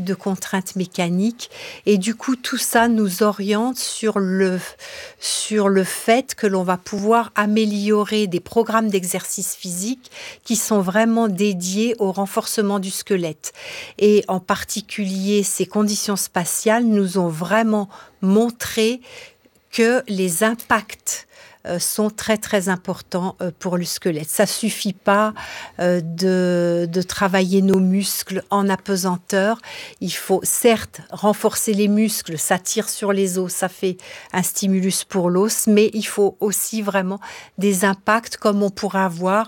de contraintes mécaniques. Et du coup, tout ça nous oriente sur le fait que l'on va pouvoir améliorer des programmes d'exercice physique qui sont vraiment dédiés au renforcement du squelette. Et en particulier, ces conditions spatiales nous ont vraiment montré que les impacts sont très très importants pour le squelette. Ça suffit pas de travailler nos muscles en apesanteur. Il faut certes renforcer les muscles, ça tire sur les os, ça fait un stimulus pour l'os, mais il faut aussi vraiment des impacts comme on pourrait avoir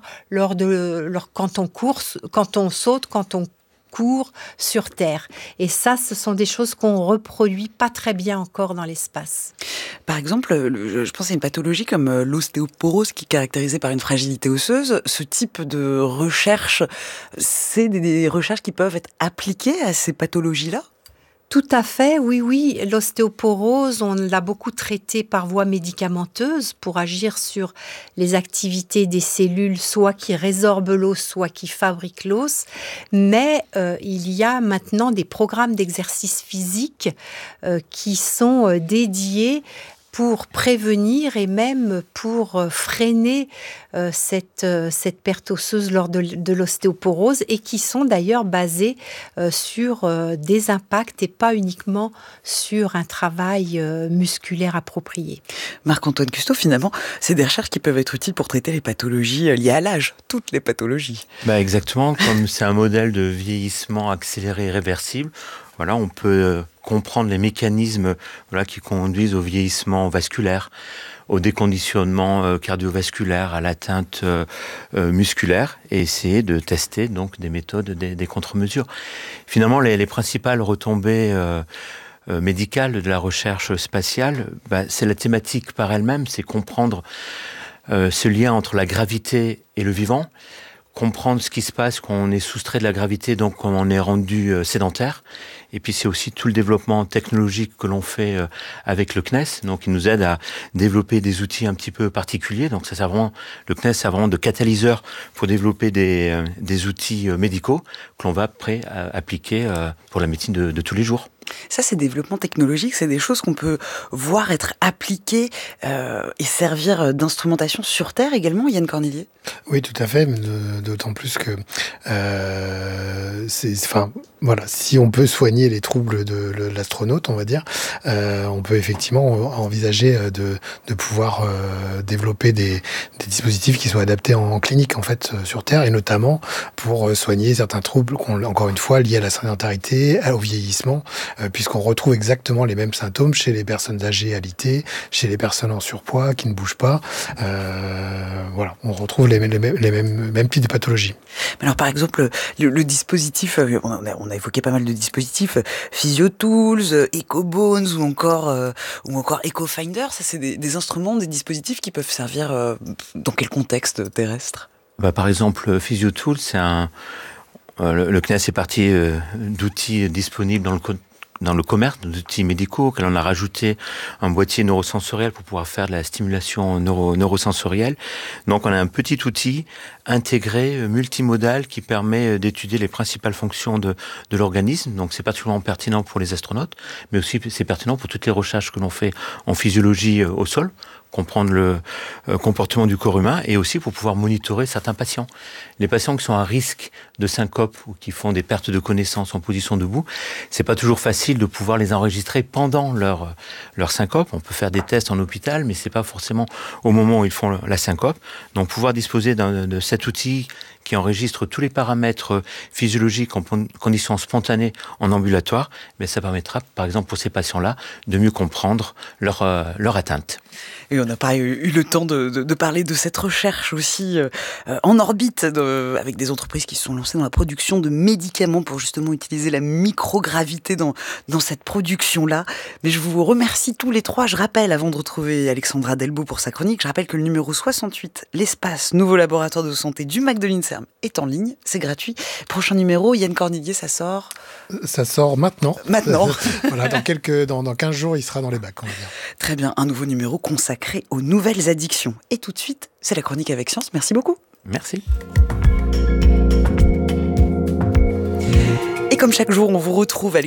quand on court, quand on saute, quand on court sur Terre. Et ça, ce sont des choses qu'on reproduit pas très bien encore dans l'espace. Par exemple, je pense à une pathologie comme l'ostéoporose qui est caractérisée par une fragilité osseuse. Ce type de recherche, c'est des recherches qui peuvent être appliquées à ces pathologies-là ? Tout à fait, oui. L'ostéoporose, on l'a beaucoup traité par voie médicamenteuse pour agir sur les activités des cellules, soit qui résorbent l'os, soit qui fabriquent l'os. Mais il y a maintenant des programmes d'exercice physique qui sont dédiés pour prévenir et même pour freiner cette perte osseuse lors de l'ostéoporose et qui sont d'ailleurs basés sur des impacts et pas uniquement sur un travail musculaire approprié. Marc-Antoine Custeau, finalement, c'est des recherches qui peuvent être utiles pour traiter les pathologies liées à l'âge, toutes les pathologies. Exactement, comme c'est un modèle de vieillissement accéléré et réversible, voilà, on peut comprendre les mécanismes qui conduisent au vieillissement vasculaire, au déconditionnement cardiovasculaire, à l'atteinte musculaire et essayer de tester donc des méthodes, des contre-mesures. Finalement, les principales retombées médicales de la recherche spatiale, c'est la thématique par elle-même, c'est comprendre ce lien entre la gravité et le vivant, comprendre ce qui se passe quand on est soustrait de la gravité, donc quand on est rendu sédentaire. Et puis c'est aussi tout le développement technologique que l'on fait avec le CNES, donc il nous aide à développer des outils un petit peu particuliers. Donc le CNES sert vraiment de catalyseur pour développer des outils médicaux que l'on va après appliquer pour la médecine de tous les jours. Ça, ces développements technologiques, c'est des choses qu'on peut voir être appliquées et servir d'instrumentation sur Terre également, Yann Cornillier ? Oui, tout à fait, d'autant plus que si on peut soigner les troubles de l'astronaute, on va dire, on peut effectivement envisager de pouvoir développer des dispositifs qui soient adaptés en clinique, en fait, sur Terre, et notamment pour soigner certains troubles, encore une fois, liés à la sédentarité, au vieillissement, puisqu'on retrouve exactement les mêmes symptômes chez les personnes âgées alitées, chez les personnes en surpoids qui ne bougent pas. On retrouve les mêmes types de pathologies. Alors par exemple, le dispositif, on a évoqué pas mal de dispositifs, PhysioTools, EcoBones ou encore EcoFinder, ça c'est des instruments, des dispositifs qui peuvent servir dans quel contexte terrestre ? Par exemple, PhysioTools, le CNES est parti d'outils disponibles dans le commerce, d'outils médicaux, auxquels on a rajouté un boîtier neurosensoriel pour pouvoir faire de la stimulation neurosensorielle. Donc on a un petit outil intégré, multimodal, qui permet d'étudier les principales fonctions de l'organisme. Donc c'est particulièrement pertinent pour les astronautes, mais aussi c'est pertinent pour toutes les recherches que l'on fait en physiologie au sol, comprendre le comportement du corps humain et aussi pour pouvoir monitorer certains patients. Les patients qui sont à risque de syncope ou qui font des pertes de connaissance en position debout, c'est pas toujours facile de pouvoir les enregistrer pendant leur syncope. On peut faire des tests en hôpital, mais c'est pas forcément au moment où ils font la syncope. Donc pouvoir disposer de cet outil qui enregistre tous les paramètres physiologiques en conditions spontanées en ambulatoire, mais ça permettra, par exemple, pour ces patients-là, de mieux comprendre leur atteinte. Et on n'a pas eu le temps de parler de cette recherche aussi en orbite avec des entreprises qui se sont lancées dans la production de médicaments pour justement utiliser la microgravité dans cette production-là. Mais je vous remercie tous les trois. Je rappelle, avant de retrouver Alexandra Delbo pour sa chronique, je rappelle que le numéro 68, l'espace, nouveau laboratoire de santé du MAC de l'INSERM, est en ligne, c'est gratuit. Prochain numéro, Yann Cornillier, ça sort ? Ça sort maintenant. Maintenant. Voilà, dans 15 jours, il sera dans les bacs, on va dire. Très bien, un nouveau numéro consacré aux nouvelles addictions. Et tout de suite, c'est la chronique avec Science. Merci beaucoup. Merci. Et comme chaque jour, on vous retrouve